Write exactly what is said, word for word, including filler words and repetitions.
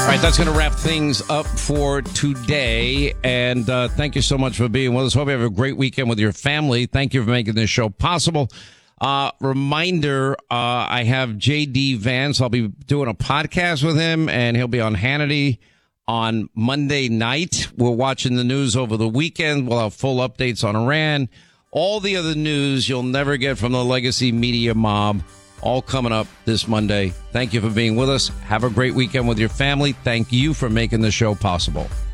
right, that's going to wrap things up for today. And uh, thank you so much for being with us. Hope you have a great weekend with your family. Thank you for making this show possible. Uh, reminder, uh, I have J D Vance. I'll be doing a podcast with him, and he'll be on Hannity on Monday night. We're watching the news over the weekend. We'll have full updates on Iran. All the other news you'll never get from the legacy media mob, all coming up this Monday. Thank you for being with us. Have a great weekend with your family. Thank you for making the show possible.